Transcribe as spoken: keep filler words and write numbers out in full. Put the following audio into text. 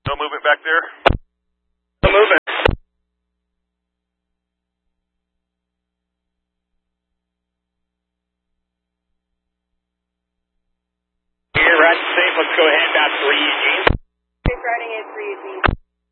No movement back there? No movement. Here, right safe. Let's go ahead about three Eugene. Safe riding at three Eugene.